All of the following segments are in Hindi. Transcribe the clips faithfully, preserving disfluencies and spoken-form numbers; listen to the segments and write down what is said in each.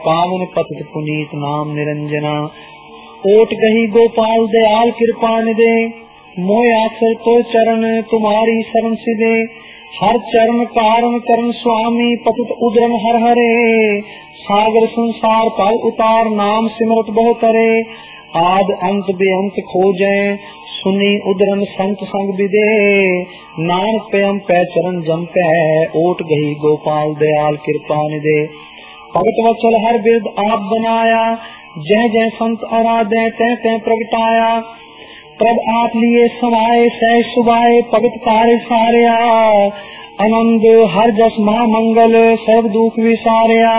पावन पतित पुनीत नाम निरंजना। ओट गही गोपाल दयाल कृपा निदे, मोय आश्रय तो चरण तुम्हारी शरण सिदे। हर चरण कारण करण स्वामी, पतित उदरन हर हरे। सागर संसार पाल उतार, नाम सिमरत बहु करे। आद अंत बेअंत खोजे, सुनी उदरन संत संग विदे। नानक प्रेम पै चरण जमकै, ओट गही गोपाल दयाल कृपा निदे। भगत वत्सल हर बिरद आप बनाया, जय जय संत आराधे तै तै प्रगटाया। प्रभ आप लिए समाये सह सुभाए, भगत कार्य सारिया। आनंद हर जस महामंगल, सर्व दुख विसारिया।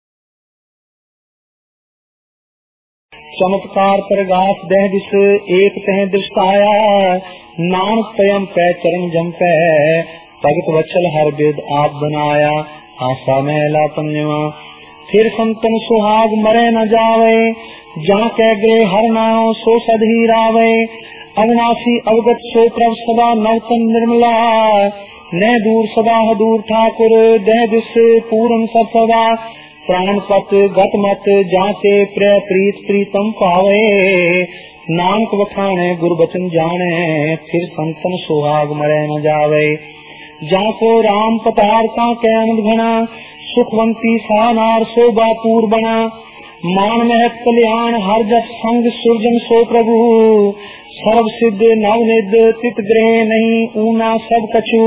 चमत्कार प्रगास दह दिस, एक तह दृष्टाया। नानक प्रेम पै चरण जमकै, भगत वत्सल हर बिरद आप बनाया। आशा महला पंजवा। फिर संतन सुहाग मरे न जावे, जा कै गए हर नाम सो सद ही रावे। अविनाशी अवगत सो प्रभ सदा, नवतन निर्मला। न दूर सदा दूर ठाकुर, दह दिस पूर्ण सब सदा। प्राण पत गत मत, जाके प्रिय प्रीत प्रीतम पावे। नानक वखाणे गुर बचन जाने, फिर संतन सुहाग मरे न जावे। जाको राम पतार ताके आनंद घना, सुखवंती सानार शोभा पूर बना। मान महत कल्याण हर जस संग, सुरजन सो प्रभु। सर्व सिद्ध नवनिध, तित ग्रह नहीं ऊना सब कछु।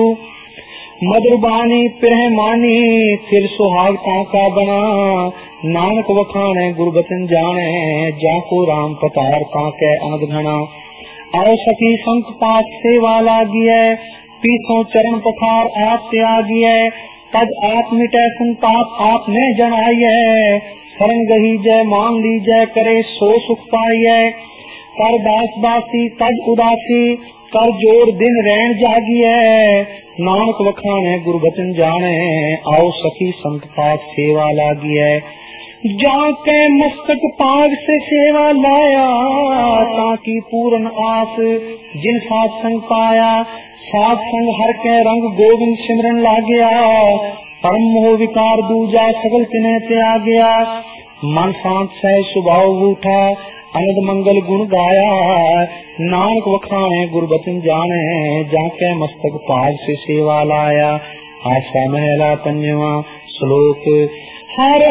मधुर बानी पिरह मानी, फिर सुहाग ताका बना। नानक वखाणे गुर बचन जाने, जाको राम पतार ताके अनद घना। आओ सखी संत पास सेवा लागिए, पीछों चरण पथार आप त्यागिए। तद आप मिटे संताप आपने जनाइए, शरण गही जय मान लीजय, करे सो सुख पाइए। कर दास दासी तज उदासी, कर जोर दिन रैन जागिए। नानक वखाणे गुरु बचन जाने, आओ सखी संत पास सेवा लागिए। जाके मस्तक पाग से सेवा लाया, ताकि पूर्ण आस जिन साथ संग पाया। साथ संग हर के रंग गोविंद सिमरन लागया, परम मोह विकार दूजा सगल तिन्ह त्याग गया। मन शांत सह स्वभाव उठा, अनंद मंगल गुण गाया। नानक वखाणे गुरु बचन जाने, जाके मस्तक पाग से सेवा लाया। आशा महला पंजवा। श्लोक हर